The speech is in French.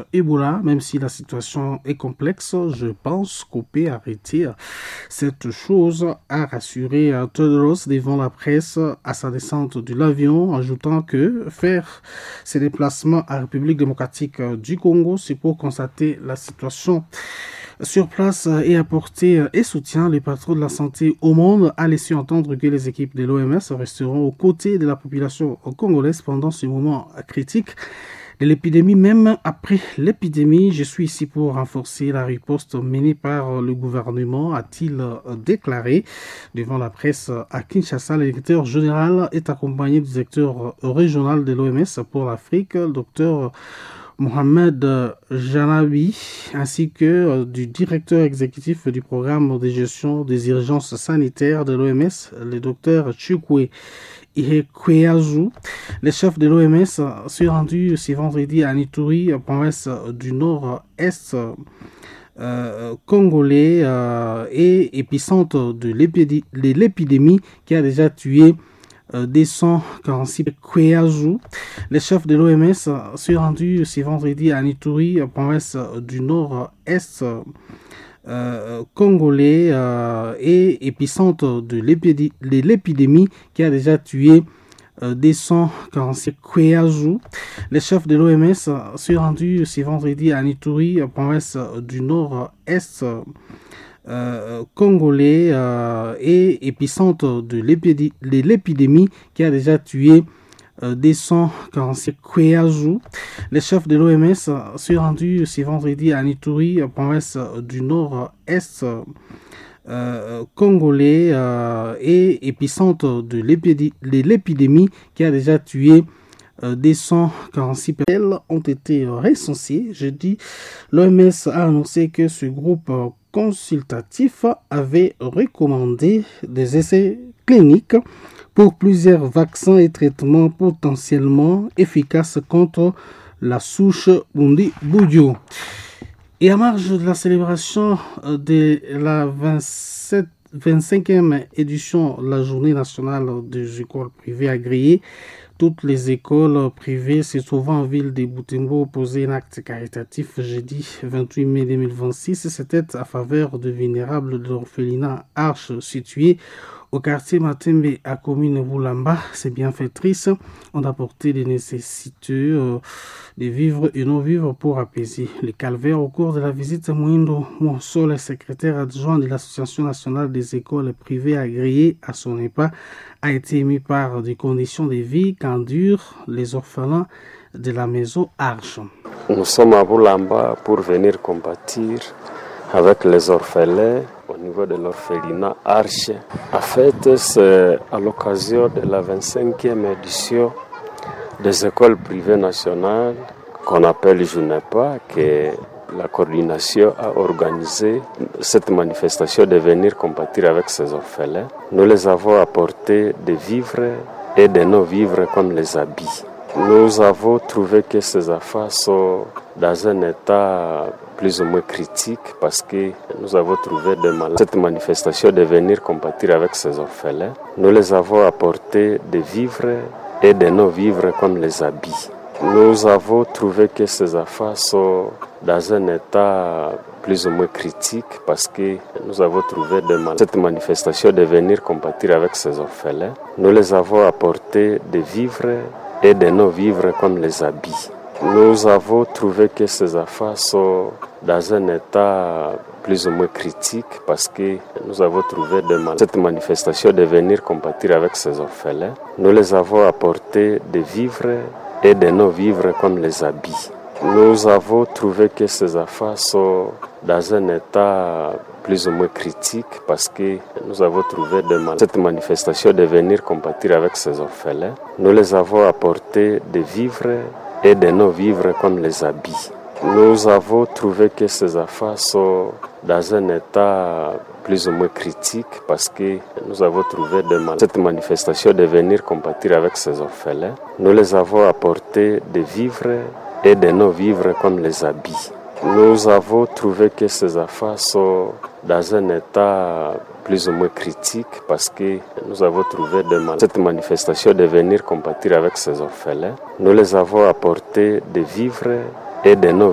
Ebola. Même si la situation est complexe, je pense qu'on peut arrêter cette chose, a rassuré Tedros devant la presse à sa descente de l'avion, ajoutant que faire ses déplacements à République démocratique du Congo, c'est pour constater la situation sur place et apporter et soutien. Les patrons de la santé au monde a laissé entendre que les équipes de l'OMS resteront aux côtés de la population congolaise pendant ce moment critique de l'épidémie. Même après l'épidémie, je suis ici pour renforcer la riposte menée par le gouvernement, a-t-il déclaré devant la presse à Kinshasa. Le directeur général est accompagné du directeur régional de l'OMS pour l'Afrique, le docteur Mohamed Janabi, ainsi que du directeur exécutif du programme de gestion des urgences sanitaires de l'OMS, le docteur Chukwe Ihekweazu. Les chefs de l'OMS sont rendus ce vendredi à Ituri, province du nord-est congolais et épicentre de l'épidémie qui a déjà tué 246 Kweazu. Les chefs de l'OMS sont rendus ce vendredi à Ituri, province du nord-est congolais et épicentre de l'épidémie qui a déjà tué 246 Kweazu. Les chefs de l'OMS sont rendus ce vendredi à Ituri, province du nord-est congolais et épicentre de l'épidémie qui a déjà tué 246 Kweazu. Les chefs de l'OMS sont rendus ce vendredi à Ituri, province du nord-est congolais et épicentre de l'épidémie qui a déjà tué 246 personnes ont été recensées. Jeudi, l'OMS a annoncé que ce groupe consultatif avait recommandé des essais cliniques pour plusieurs vaccins et traitements potentiellement efficaces contre la souche Bundi-Budio. Et à marge de la célébration de la 25e édition de la Journée nationale des écoles privées agréées, toutes les écoles privées se trouvant en ville de Butembo posaient un acte caritatif jeudi 28 mai 2026. C'était à faveur de Vénérable de l'orphelinat Arche situé au quartier Matembe à commune Boulamba. Ces bienfaitrices ont apporté des nécessités des vivres et non-vivres pour apaiser les calvaires. Au cours de la visite, Mouindo Monsol, secrétaire adjoint de l'Association nationale des écoles privées agréées à son EPA, a été ému par des conditions de vie qu'endurent les orphelins de la maison Arche. Nous sommes à Boulamba pour venir compatir avec les orphelins au niveau de l'orphelinat Arche. En fait, c'est à l'occasion de la 25e édition des écoles privées nationales qu'on appelle JUNEPA, que la coordination a organisé cette manifestation de venir compatir avec ces orphelins. Nous les avons apporté des vivres et des non-vivres comme les habits. Nous avons trouvé que ces affaires sont dans un état plus ou moins critique parce que nous avons trouvé de mal. Cette manifestation de venir compatir avec ces orphelins, nous les avons apporté des vivres et des non-vivres comme les habits. Nous avons trouvé que ces affaires sont dans un état plus ou moins critique parce que nous avons trouvé de mal. Cette manifestation de venir compatir avec ces orphelins, nous les avons apporté des vivres et des non-vivres comme les habits. Nous avons trouvé que ces affaires sont dans un état plus ou moins critique parce que nous avons trouvé de mal. Cette manifestation de venir compatir avec ces orphelins, nous les avons apporté des vivres et des non-vivres comme les habits. Nous avons trouvé que ces affaires sont dans un état plus ou moins critique parce que nous avons trouvé de mal. Cette manifestation de venir compatir avec ces orphelins, nous les avons apporté des vivres et des non-vivres comme les habits. Nous avons trouvé que ces affaires sont dans un état plus ou moins critique parce que nous avons trouvé de mal. Cette manifestation de venir compatir avec ces orphelins, nous les avons apporté des vivres et des non-vivres comme les habits. Nous avons trouvé que ces affaires sont dans un état plus ou moins critique parce que nous avons trouvé de mal. Cette manifestation de venir compatir avec ces orphelins, nous les avons apporté des vivres et des non